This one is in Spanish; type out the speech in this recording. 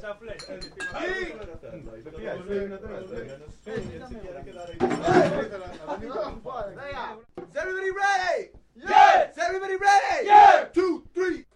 esa flecha. Is everybody ready? Yes! Is everybody ready? Yes! 2, 3.